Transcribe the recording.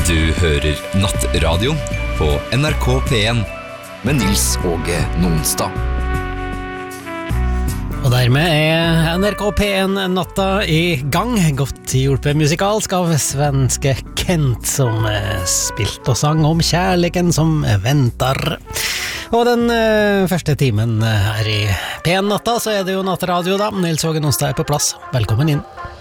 Du hører Nattradio på NRK P1 med Nils Åge Nonstad. Og dermed NRK P1 natta I gang. Godt hjulpet musikalsk av svenske Kent, som spilte og sang om kjærligheten som venter. Og den første timen her I P1 natta, så det jo nattradio da. Nils Åge Nonstad på plass. Velkommen inn.